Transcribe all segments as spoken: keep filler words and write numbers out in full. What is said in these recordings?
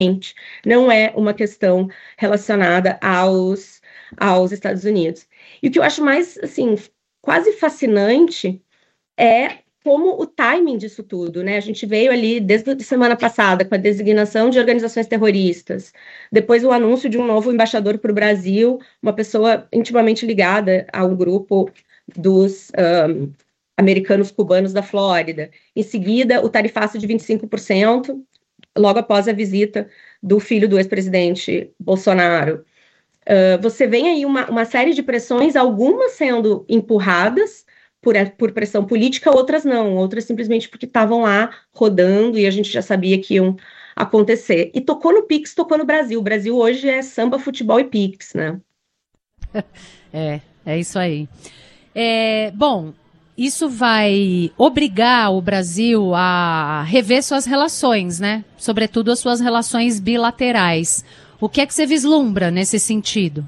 não é uma questão relacionada aos, aos Estados Unidos. E o que eu acho mais, assim, quase fascinante é como o timing disso tudo, né? A gente veio ali desde a semana passada com a designação de organizações terroristas, depois o anúncio de um novo embaixador para o Brasil, uma pessoa intimamente ligada ao grupo dos um, americanos cubanos da Flórida. Em seguida, o tarifaço de vinte e cinco por cento, logo após a visita do filho do ex-presidente Bolsonaro. Uh, você vem aí uma, uma série de pressões, algumas sendo empurradas por, por pressão política, outras não, outras simplesmente porque estavam lá rodando e a gente já sabia que iam acontecer. E tocou no Pix, tocou no Brasil. O Brasil hoje é samba, futebol e Pix, né? É, é isso aí. É, bom, isso vai obrigar o Brasil a rever suas relações, né? Sobretudo as suas relações bilaterais. O que é que você vislumbra nesse sentido?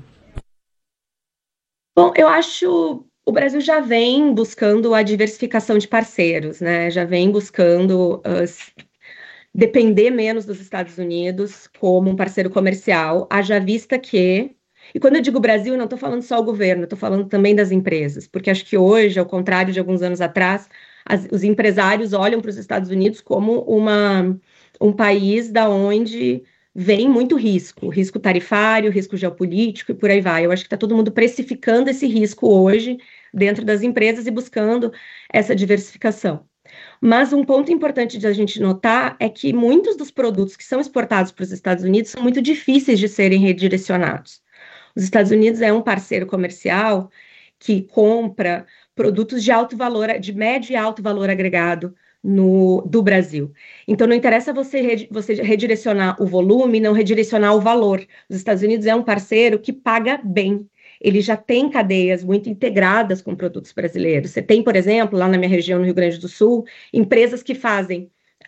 Bom, eu acho o Brasil já vem buscando a diversificação de parceiros, né? Já vem buscando uh, depender menos dos Estados Unidos como um parceiro comercial, haja vista que... E quando eu digo Brasil, não estou falando só o governo, estou falando também das empresas, porque acho que hoje, ao contrário de alguns anos atrás, as, os empresários olham para os Estados Unidos como uma, um país da onde vem muito risco, risco tarifário, risco geopolítico e por aí vai. Eu acho que está todo mundo precificando esse risco hoje dentro das empresas e buscando essa diversificação. Mas um ponto importante de a gente notar é que muitos dos produtos que são exportados para os Estados Unidos são muito difíceis de serem redirecionados. Os Estados Unidos é um parceiro comercial que compra produtos de alto valor, de médio e alto valor agregado no, do Brasil. Então, não interessa você, você redirecionar o volume, não redirecionar o valor. Os Estados Unidos é um parceiro que paga bem. Ele já tem cadeias muito integradas com produtos brasileiros. Você tem, por exemplo, lá na minha região, no Rio Grande do Sul, empresas que fazem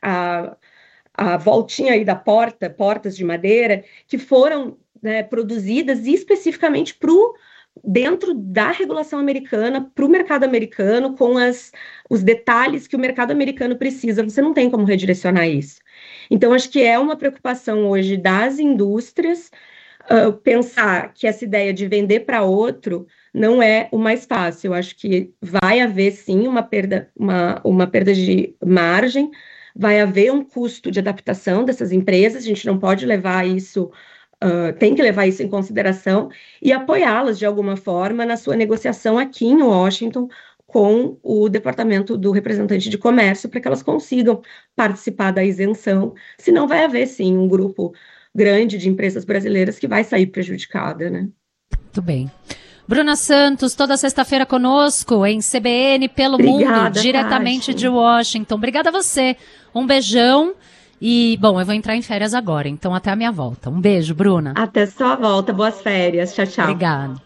a, a voltinha aí da porta, portas de madeira, que foram... né, produzidas especificamente pro, dentro da regulação americana, para o mercado americano, com as, os detalhes que o mercado americano precisa. Você não tem como redirecionar isso. Então, acho que é uma preocupação hoje das indústrias uh, pensar que essa ideia de vender para outro não é o mais fácil. Eu acho que vai haver, sim, uma perda, uma, uma perda de margem, vai haver um custo de adaptação dessas empresas, a gente não pode levar isso... Uh, tem que levar isso em consideração e apoiá-las de alguma forma na sua negociação aqui em Washington com o Departamento do Representante de Comércio para que elas consigam participar da isenção, senão vai haver sim um grupo grande de empresas brasileiras que vai sair prejudicada, né? Muito bem. Bruna Santos, toda sexta-feira conosco em C B N pelo Obrigada, Mundo, diretamente Tati. de Washington. Obrigada a você. Um beijão. E, bom, eu vou entrar em férias agora, então até a minha volta. Um beijo, Bruna. Até sua volta. Boas férias. Tchau, tchau. Obrigada.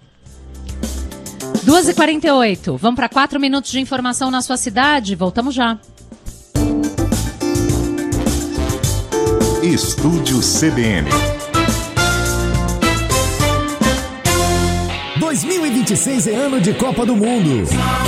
duas e quarenta e oito. Vamos para quatro minutos de informação na sua cidade? Voltamos já. Estúdio C B N. dois mil e vinte e seis é ano de Copa do Mundo.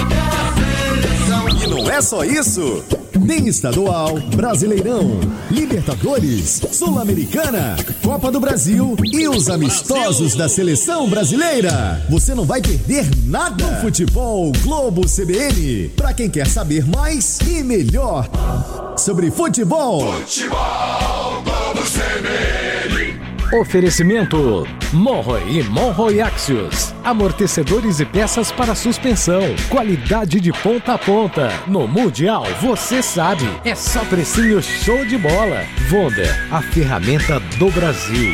E não é só isso. Tem estadual, Brasileirão, Libertadores, Sul-Americana, Copa do Brasil e os amistosos da Seleção Brasileira. Você não vai perder nada no Futebol Globo C B N. Pra quem quer saber mais e melhor sobre futebol. Futebol Globo C B N. Oferecimento Monroe e Monroe Axios. Amortecedores e peças para suspensão. Qualidade de ponta a ponta. No Mundial, você sabe. É só precinho show de bola. Wonder, a ferramenta do Brasil.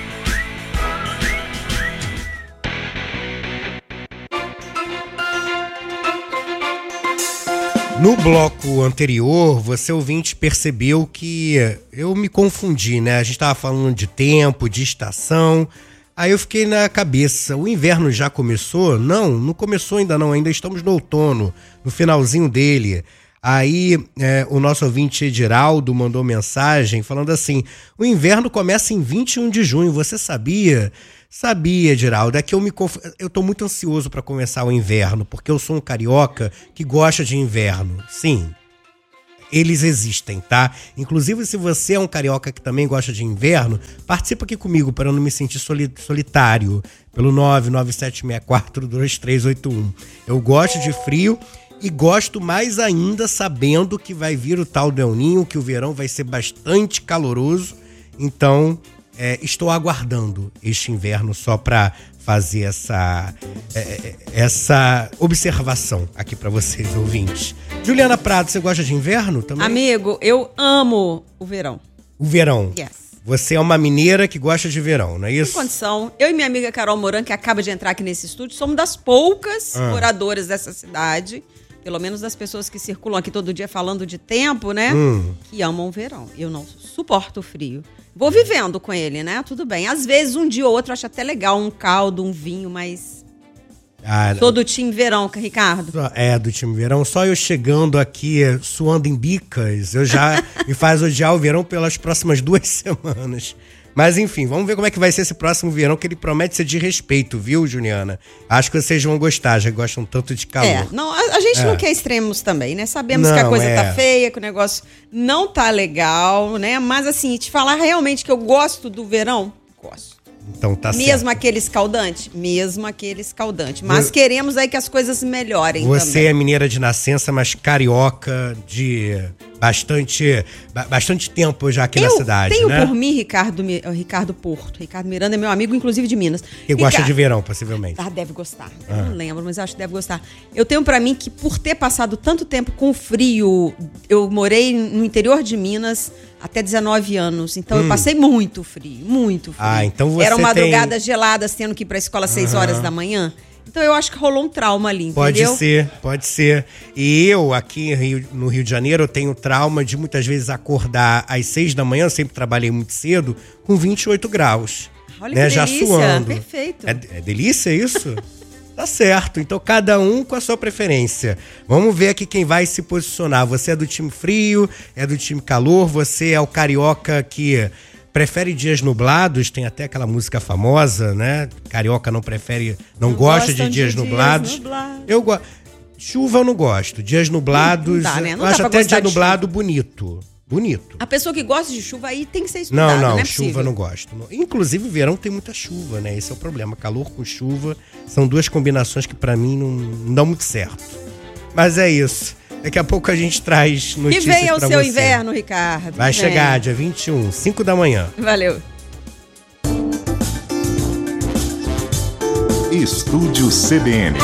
No bloco anterior, você ouvinte percebeu que eu me confundi, né? A gente estava falando de tempo, de estação. Aí eu fiquei na cabeça, o inverno já começou? Não, não começou ainda não, ainda estamos no outono, no finalzinho dele. Aí é, o nosso ouvinte Ediraldo mandou mensagem falando assim, o inverno começa em vinte e um de junho, você sabia? Sabia, Ediraldo, é que eu me conf... eu tô muito ansioso para começar o inverno, porque eu sou um carioca que gosta de inverno, sim. eles existem, tá? Inclusive, se você é um carioca que também gosta de inverno, participa aqui comigo para eu não me sentir soli- solitário, pelo nove nove sete seis quatro dois três oito um. Eu gosto de frio e gosto mais ainda sabendo que vai vir o tal do El Ninho, que o verão vai ser bastante caloroso. Então, é, estou aguardando este inverno só para fazer essa, é, essa observação aqui para vocês, ouvintes. Juliana Prado, você gosta de inverno também? Amigo, eu amo o verão. O verão. Yes. Você é uma mineira que gosta de verão, não é isso? Em condição. Eu e minha amiga Carol Moran, que acaba de entrar aqui nesse estúdio, somos das poucas Ah. moradoras dessa cidade, pelo menos das pessoas que circulam aqui todo dia falando de tempo, né? Hum. Que amam o verão. Eu não suporto o frio. Vou vivendo com ele, né? Tudo bem. Às vezes, um dia ou outro, eu acho até legal um caldo, um vinho, mas... Ah, Sou do time verão, Ricardo. é, do time verão. Só eu chegando aqui, suando em bicas, eu já me faz odiar o verão pelas próximas duas semanas. Mas enfim, vamos ver como é que vai ser esse próximo verão, que ele promete ser de respeito, viu, Juliana? Acho que vocês vão gostar, já gostam tanto de calor. É, não, a, a gente É. não quer extremos também, né? Sabemos Não, que a coisa é. tá feia, que o negócio não tá legal, né? Mas assim, te falar realmente que eu gosto do verão, gosto. Então tá certo. Mesmo aquele escaldante? Mesmo aquele escaldante. Mas Eu- queremos aí que as coisas melhorem Você também. é mineira de nascença, mas carioca de bastante, ba- bastante tempo já aqui eu na cidade, tenho né? por mim Ricardo, Mi- Ricardo Porto. Ricardo Miranda é meu amigo, inclusive de Minas. Que gosta Ricardo- de verão, possivelmente. Ah, deve gostar. Eu não lembro, mas acho que deve gostar. Eu tenho pra mim que por ter passado tanto tempo com frio, eu morei no interior de Minas até dezenove anos, então eu passei muito frio, muito frio. Ah, então você Eram tem- madrugadas geladas, tendo que ir pra escola às seis horas da manhã. Então eu acho que rolou um trauma ali, Pode entendeu? ser, pode ser. E eu, aqui em Rio- no Rio de Janeiro, eu tenho trauma de muitas vezes acordar às seis da manhã, eu sempre trabalhei muito cedo, com vinte e oito graus. Olha né, que já delícia, suando. perfeito. É, é delícia isso? Tá certo. Então, cada um com a sua preferência. Vamos ver aqui quem vai se posicionar. Você é do time frio, é do time calor, você é o carioca que prefere dias nublados, tem até aquela música famosa, né? Carioca não prefere, não, Não gosta de gostam dias de dias nublados. nublados. Eu gosto. Chuva eu não gosto. Dias nublados, Não dá, né? Não eu dá acho pra até gostar dia de nublado bonito. Bonito. A pessoa que gosta de chuva aí tem que ser estudada, Não, não, é chuva possível. eu não gosto. Inclusive, verão tem muita chuva, né? Esse é o problema. Calor com chuva são duas combinações que pra mim não, não dão muito certo. Mas é isso. Daqui a pouco a gente traz Que notícias venha o pra seu você. inverno, Ricardo. Vai Vem. chegar dia vinte e um, cinco da manhã. Valeu. Estúdio C B N.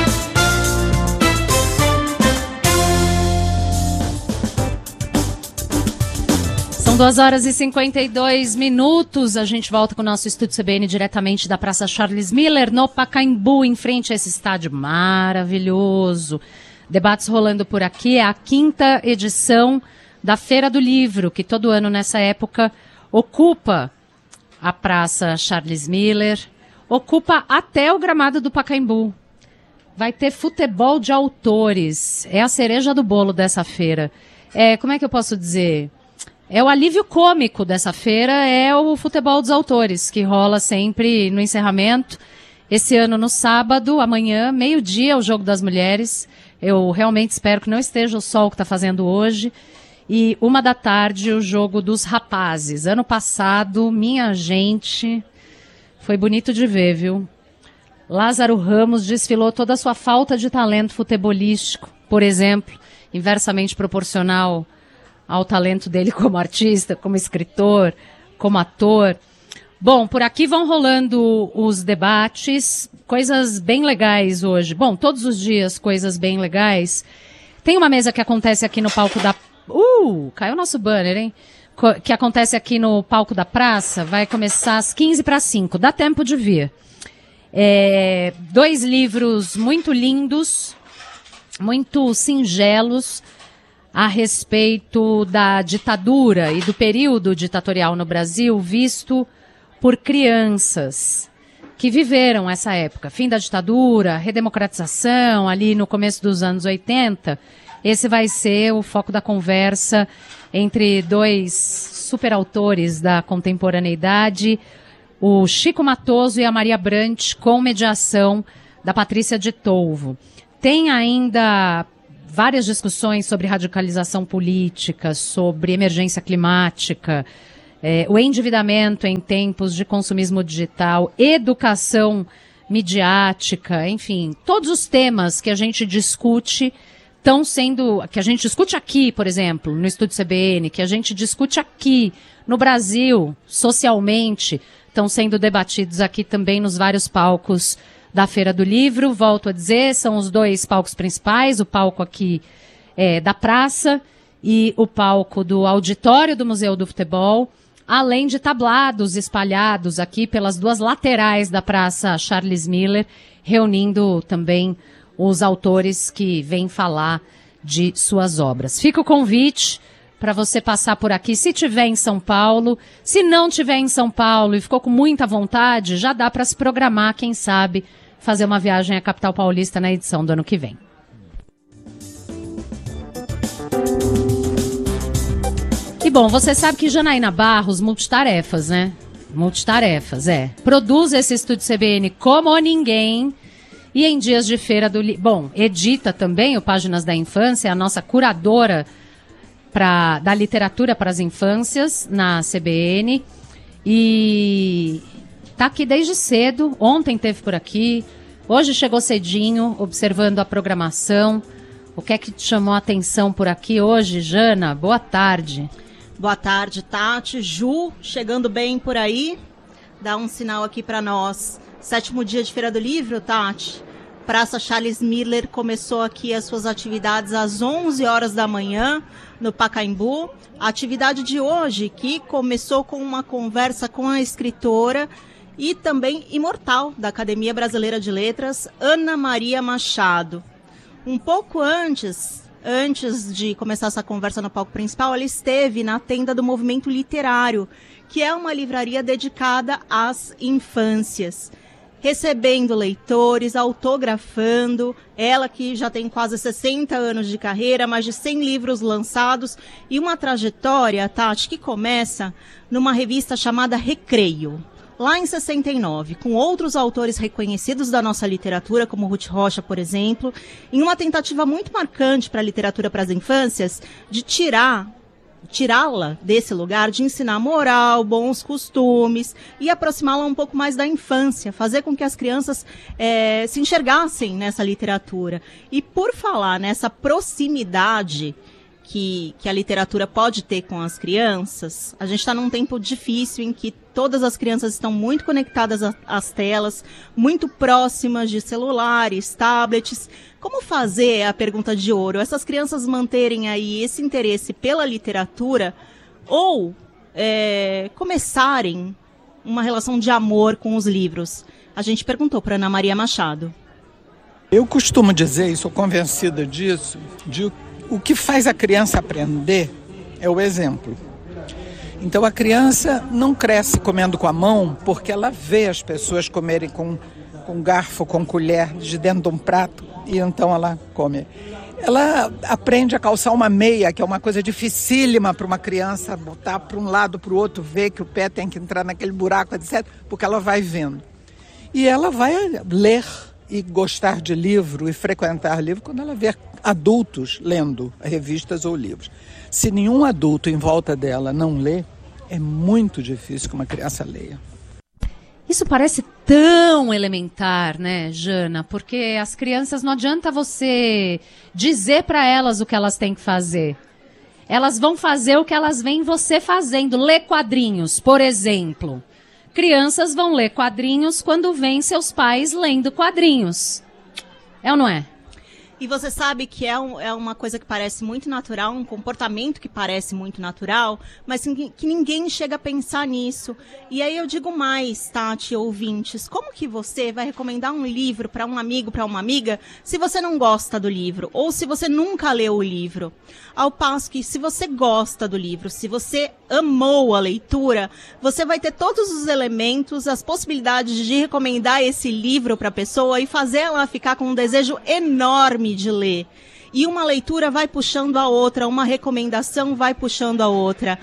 São duas horas e cinquenta e dois minutos. A gente volta com o nosso Estúdio C B N diretamente da Praça Charles Miller, no Pacaembu, em frente a esse estádio maravilhoso. Debates rolando por aqui. É a quinta edição da Feira do Livro, que todo ano nessa época ocupa a Praça Charles Miller, ocupa até o gramado do Pacaembu. Vai ter futebol de autores. É a cereja do bolo dessa feira. É, como é que eu posso dizer? É o alívio cômico dessa feira, é o futebol dos autores, que rola sempre no encerramento. Esse ano no sábado, amanhã, meio-dia, o Jogo das Mulheres. Eu realmente espero que não esteja o sol que está fazendo hoje. E uma da tarde, o Jogo dos Rapazes. Ano passado, minha gente, foi bonito de ver, viu? Lázaro Ramos desfilou toda a sua falta de talento futebolístico, por exemplo, inversamente proporcional ao talento dele como artista, como escritor, como ator. Bom, por aqui vão rolando os debates, coisas bem legais hoje. Bom, todos os dias coisas bem legais. Tem uma mesa que acontece aqui no palco da... Uh, caiu o nosso banner, hein? Co- que acontece aqui no palco da praça, vai começar às quinze para cinco, dá tempo de vir. É, dois livros muito lindos, muito singelos, a respeito da ditadura e do período ditatorial no Brasil, visto por crianças que viveram essa época. Fim da ditadura, redemocratização, ali no começo dos anos oitenta. Esse vai ser o foco da conversa entre dois superautores da contemporaneidade, o Chico Matoso e a Maria Brant, com mediação da Patrícia de Tolvo. Tem ainda várias discussões sobre radicalização política, sobre emergência climática, é, o endividamento em tempos de consumismo digital, educação midiática, enfim, todos os temas que a gente discute estão sendo, que a gente discute aqui, por exemplo, no Estúdio C B N, que a gente discute aqui no Brasil, socialmente, estão sendo debatidos aqui também nos vários palcos da Feira do Livro. Volto a dizer, são os dois palcos principais, o palco aqui é, da praça e o palco do auditório do Museu do Futebol, além de tablados espalhados aqui pelas duas laterais da Praça Charles Miller, reunindo também os autores que vêm falar de suas obras. Fica o convite para você passar por aqui, se tiver em São Paulo. Se não tiver em São Paulo e ficou com muita vontade, já dá para se programar, quem sabe, fazer uma viagem à capital paulista na edição do ano que vem. E bom, você sabe que Janaína Barros, multitarefas, né? Multitarefas, é. Produz esse Estúdio C B N como ninguém. E em dias de feira do livro, bom, edita também o Páginas da Infância, a nossa curadora pra, da literatura para as infâncias na C B N. E tá aqui desde cedo, ontem teve por aqui, hoje chegou cedinho, observando a programação. O que é que te chamou a atenção por aqui hoje, Jana? Boa tarde. Boa tarde, Tati. Ju, chegando bem por aí, dá um sinal aqui para nós. Sétimo dia de Feira do Livro, Tati. Praça Charles Miller começou aqui as suas atividades às onze horas da manhã, no Pacaembu. A atividade de hoje, que começou com uma conversa com a escritora e também imortal da Academia Brasileira de Letras, Ana Maria Machado. Um pouco antes, antes de começar essa conversa no palco principal, ela esteve na tenda do Movimento Literário, que é uma livraria dedicada às infâncias, recebendo leitores, autografando, ela que já tem quase sessenta anos de carreira, mais de cem livros lançados e uma trajetória, Tati, que começa numa revista chamada Recreio, lá em sessenta e nove, com outros autores reconhecidos da nossa literatura, como Ruth Rocha, por exemplo, em uma tentativa muito marcante para a literatura para as infâncias, de tirar tirá-la desse lugar, de ensinar moral, bons costumes e aproximá-la um pouco mais da infância, fazer com que as crianças é, se enxergassem nessa literatura. E por falar nessa proximidade que, que a literatura pode ter com as crianças, a gente está num tempo difícil em que todas as crianças estão muito conectadas às telas, muito próximas de celulares, tablets. Como fazer, a pergunta de ouro, essas crianças manterem aí esse interesse pela literatura ou é, começarem uma relação de amor com os livros? A gente perguntou para Ana Maria Machado. Eu costumo dizer, e sou convencida disso, de o que faz a criança aprender é o exemplo. Então a criança não cresce comendo com a mão porque ela vê as pessoas comerem com, com garfo, com colher, de dentro de um prato, e então ela come. Ela aprende a calçar uma meia, que é uma coisa dificílima para uma criança botar para um lado, para o outro, ver que o pé tem que entrar naquele buraco, etcétera, porque ela vai vendo. E ela vai ler e gostar de livro e frequentar livro quando ela vê adultos lendo revistas ou livros. Se nenhum adulto em volta dela não lê, é muito difícil que uma criança leia. Isso parece tão elementar, né, Jana? Porque as crianças, não adianta você dizer para elas o que elas têm que fazer. Elas vão fazer o que elas veem você fazendo. Ler quadrinhos, por exemplo. Crianças vão ler quadrinhos quando veem seus pais lendo quadrinhos. É ou não é? E você sabe que é, um, é uma coisa que parece muito natural, um comportamento que parece muito natural, mas que, que ninguém chega a pensar nisso. E aí eu digo mais, Tati, ouvintes, como que você vai recomendar um livro para um amigo, para uma amiga, se você não gosta do livro, ou se você nunca leu o livro? Ao passo que, se você gosta do livro, se você amou a leitura, você vai ter todos os elementos, as possibilidades de recomendar esse livro para a pessoa e fazer ela ficar com um desejo enorme de ler. E uma leitura vai puxando a outra, uma recomendação vai puxando a outra.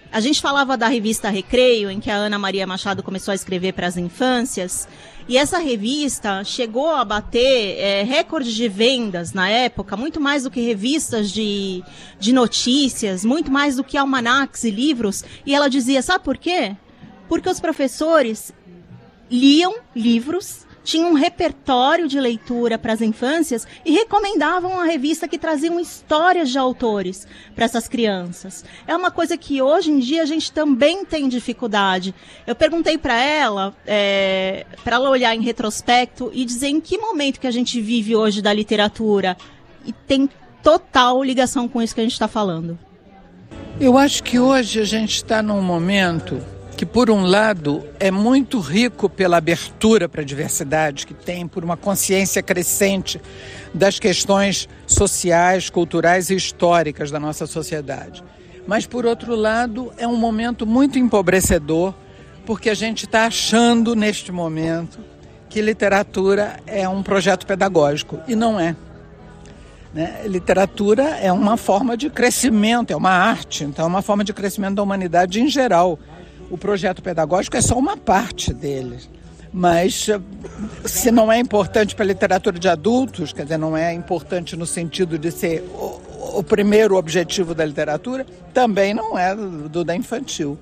A gente falava da revista Recreio, em que a Ana Maria Machado começou a escrever para as infâncias, e essa revista chegou a bater é, recorde de vendas na época, muito mais do que revistas de, de notícias, muito mais do que almanacs e livros, e ela dizia, sabe por quê? Porque os professores liam livros, tinham um repertório de leitura para as infâncias e recomendavam uma revista que traziam histórias de autores para essas crianças. É uma coisa que hoje em dia a gente também tem dificuldade. Eu perguntei para ela, é, para ela olhar em retrospecto e dizer em que momento que a gente vive hoje da literatura. E tem total ligação com isso que a gente está falando. Eu acho que hoje a gente está num momento que, por um lado, é muito rico pela abertura para a diversidade que tem, por uma consciência crescente das questões sociais, culturais e históricas da nossa sociedade. Mas, por outro lado, é um momento muito empobrecedor, porque a gente está achando, neste momento, que literatura é um projeto pedagógico, e não é. Né? Literatura é uma forma de crescimento, é uma arte, então é uma forma de crescimento da humanidade em geral. O projeto pedagógico é só uma parte dele, mas se não é importante para a literatura de adultos, quer dizer, não é importante no sentido de ser o, o primeiro objetivo da literatura, também não é do, do da infantil.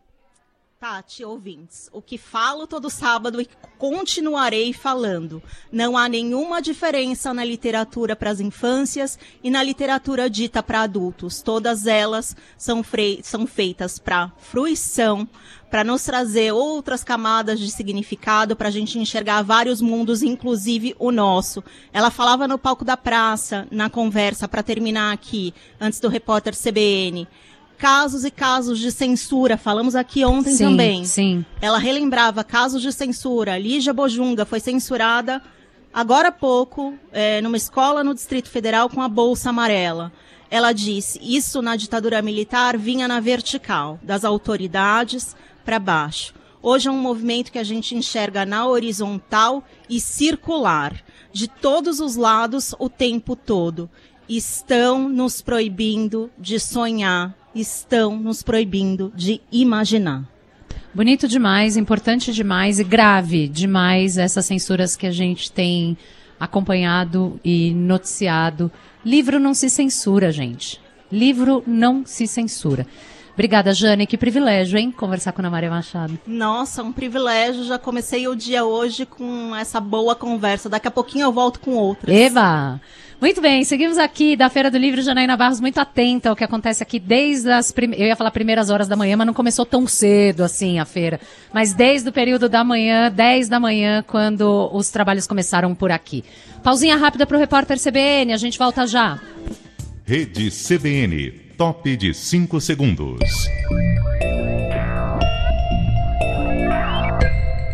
Tati, ouvintes, o que falo todo sábado e continuarei falando. Não há nenhuma diferença na literatura para as infâncias e na literatura dita para adultos. Todas elas são, fre- são feitas para fruição, para nos trazer outras camadas de significado, para a gente enxergar vários mundos, inclusive o nosso. Ela falava no palco da praça, na conversa, para terminar aqui, antes do repórter C B N. Casos e casos de censura, falamos aqui ontem sim, também. Sim. Ela relembrava casos de censura. Lígia Bojunga foi censurada agora há pouco, é, numa escola no Distrito Federal com a Bolsa Amarela. Ela disse, isso na ditadura militar vinha na vertical, das autoridades para baixo. Hoje é um movimento que a gente enxerga na horizontal e circular, de todos os lados o tempo todo. Estão nos proibindo de sonhar, estão nos proibindo de imaginar. Bonito demais, importante demais e grave demais essas censuras que a gente tem acompanhado e noticiado. Livro não se censura, gente. Livro não se censura. Obrigada, Jane. Que privilégio, hein? Conversar com a Ana Maria Machado. Nossa, um privilégio. Já comecei o dia hoje com essa boa conversa. Daqui a pouquinho eu volto com outras. Eba! Muito bem, seguimos aqui da Feira do Livro. Janaína Barros, muito atenta ao que acontece aqui desde as primeiras, eu ia falar primeiras horas da manhã, mas não começou tão cedo assim a feira. Mas desde o período da manhã, dez da manhã, quando os trabalhos começaram por aqui. Pausinha rápida para o repórter C B N, a gente volta já. Rede C B N, top de cinco segundos.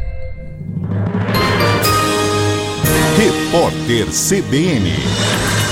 Repórter C B N.